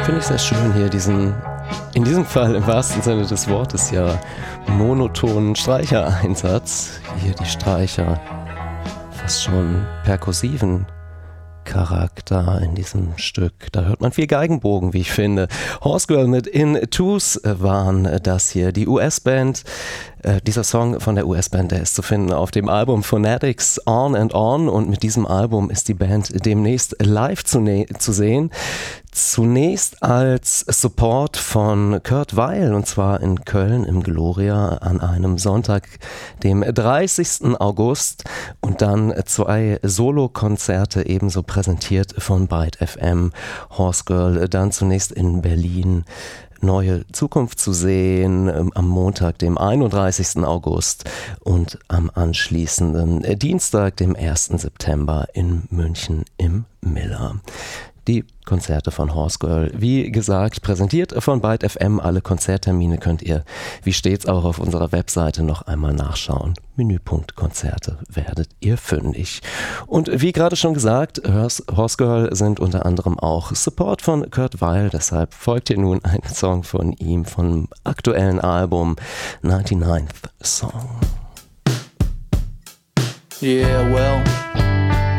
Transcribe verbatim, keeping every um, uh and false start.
finde ich sehr schön hier, diesen, in diesem Fall im wahrsten Sinne des Wortes ja, monotonen Streichereinsatz. Hier die Streicher, fast schon perkussiven Charakter in diesem Stück. Da hört man viel Geigenbogen, wie ich finde. Horse Girl mit In Twos waren das hier. Die U S-Band, äh, dieser Song von der U S-Band, der ist zu finden auf dem Album Phonetics On and On, und mit diesem Album ist die Band demnächst live zu, ne- zu sehen. Zunächst als Support von Kurt Weill, und zwar in Köln im Gloria an einem Sonntag, dem dreißigsten August, und dann zwei Solokonzerte ebenso präsentiert von Byte F M. Horse Girl dann zunächst in Berlin. Neue Zukunft zu sehen ähm, am Montag, dem einunddreißigsten August, und am anschließenden äh, Dienstag, dem ersten September in München im Miller. Die Konzerte von Horse Girl, wie gesagt, präsentiert von Byte F M. Alle Konzerttermine könnt ihr, wie stets, auch auf unserer Webseite noch einmal nachschauen. Menüpunkt Konzerte werdet ihr fündig. Und wie gerade schon gesagt, Horse Girl sind unter anderem auch Support von Kurt Weill. Deshalb folgt ihr nun ein Song von ihm vom aktuellen Album ninety-ninth Song. Yeah, well